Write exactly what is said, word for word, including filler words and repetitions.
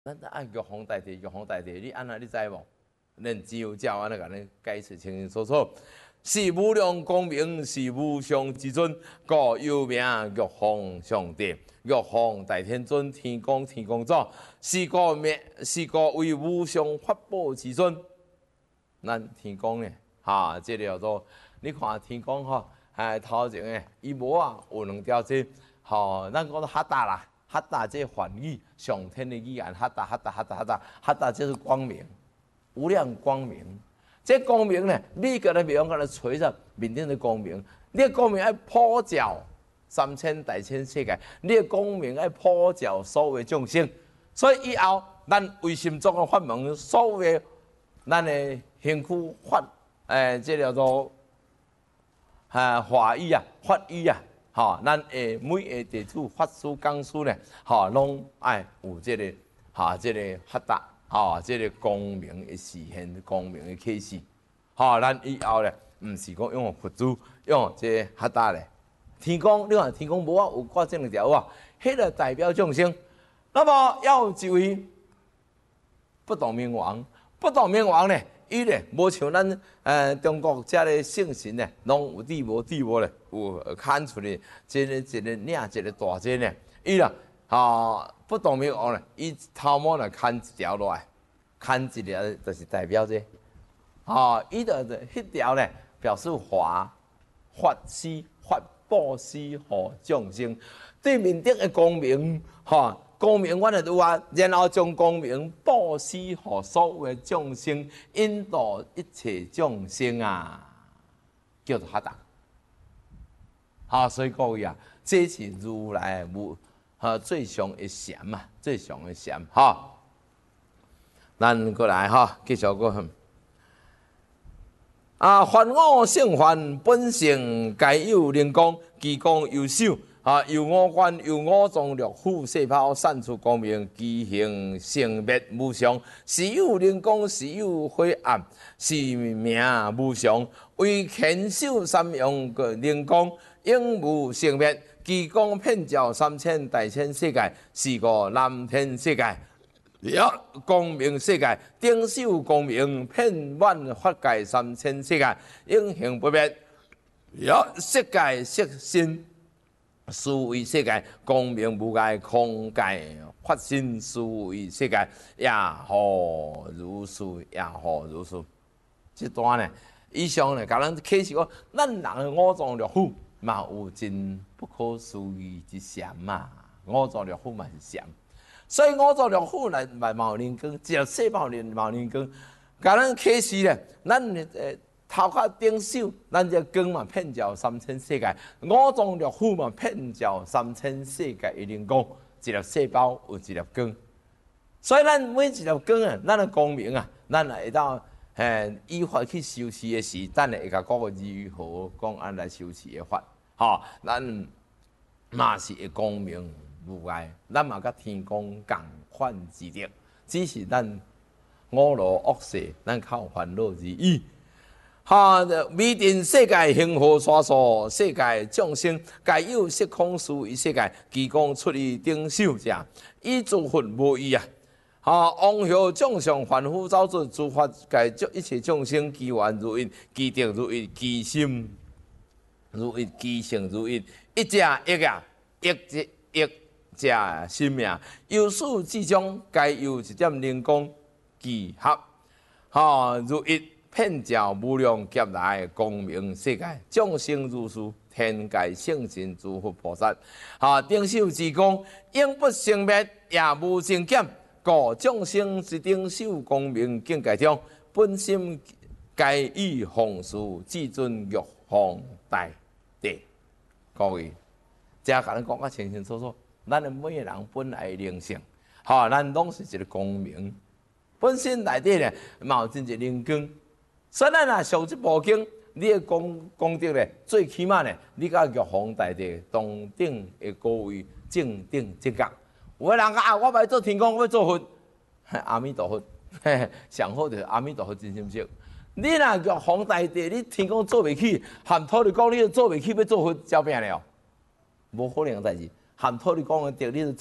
咱按玉皇大帝，玉皇大帝，你安那你知无？恁只有照安尼甲恁解释清清楚楚。是无量光明，是无上之尊，故有名玉皇上帝。玉皇大天尊，天公天公祖，是个名，是个为无上法宝之尊。咱天公呢，哈，这个叫做你看天公吼，哎头前诶，伊无啊有两条这，吼，咱讲做哈达啦。哈达这梵语，上天的语言，哈达哈达哈达哈达哈达，就是光明，无量光明。这光明呢，你个来用个来锤着面顶的光明，你的光明要普照三千大千世界，你的光明要普照所有众生。所以以后，咱为心中的法门，所有咱的行苦法，诶，这叫做啊法语啊，法语啊。吼，咱诶每个地主、法师、讲师呢，吼，拢爱有这个，哈，这个发达，吼，这个光明的实现，光明的启示，吼，咱以后呢，毋是讲用佛祖，用这发达咧。天公，你看天公无啊有挂这两条啊，迄个代表众生。那么要一位不动明王，不动明王呢？伊咧无像咱呃中国遮个圣神咧，拢有地无地无咧，有牵出嚟，即个一个领一个大针咧。伊啦，啊不动明王咧，伊头毛来牵一条落来，牵一条就是代表这，啊，伊就迄条咧表示华法施法布施互众生，对面顶的光明，哈。光明我就有啊，然后将光明布施互所有的众生，引导一切众生啊，叫做哈达。啊，所以各位啊，这是如来无哈最上的禅啊，最上的禅哈。咱过来哈，继续过。啊，凡我性凡，本性皆有灵光，其光有手。啊，由五官由五脏六腑细胞散出光明，其形性灭无常，时有灵光，时有灰暗，是名无常。为乾手三用个灵光，永无性灭，其光遍照三千大千世界，是个南天世界。呀，光明世界，顶首光明，遍满法界三千世界，永恒不灭。呀，色界色身。思维世界光明无碍，空界发生思维世界，也何如是，也何如是。这段呢，以上呢，甲咱启示讲，咱人的五脏六腑嘛有真不可思议之禅嘛，五脏六腑嘛是禅，所以五脏六腑来嘛嘛有灵光，只要细胞里嘛有灵光，甲咱启示咧，咱诶。头壳顶手，咱这光嘛遍照三千世界，五脏六腑嘛遍照三千世界的灵光，一粒细胞有一粒光，所以咱每一粒光啊，咱的光明啊，咱会当诶依法去修持的时，咱会甲讲如何讲安来修持的法，吼，咱嘛是会光明无碍，咱嘛甲天公共款之德，只是咱五罗恶世，咱靠烦恼而已。哈！未定世界幸福沙数，世界众生皆有色空思维世界，其光出于顶首者，以诸佛无异啊！哈！王后众上凡夫走出诸法界，一切众生其愿如因，其德如因，其心如因，其性如因，一者一啊，一者一者心命，由始至终皆有一点灵光聚合，哈！如一。遍照无量劫来光明世界，众生如是，天界圣神诸佛菩萨，啊，顶首之光，永不生灭，也无增减。故众生之顶首光明境界中，本心皆以奉事至尊玉皇大帝。各位，这甲咱讲啊清清楚楚，咱的每个人本来灵性，哈，咱拢是一个光明，本身内底咧，嘛有真一灵光。所以咱若上这部经，你的功功德咧，最起码咧，你甲玉皇大帝同等的高位正等正觉。有个人讲啊，我要做天公，我要做佛，阿弥陀佛，上好就是阿弥陀佛真心识。你若玉皇大帝，你天公做袂起，含土地讲你做袂起，要做佛，招命了，无可能的代志。含土地讲的对，你